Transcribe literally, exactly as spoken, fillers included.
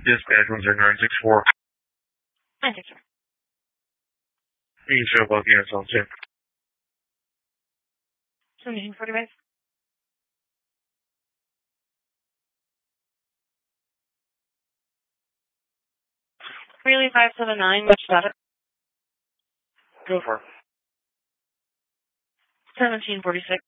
Dispatch one zero nine six four. nine six four. You can show up on cancel too. seventeen forty-five. Really five seven nine, which status? Go for it. seventeen forty-six.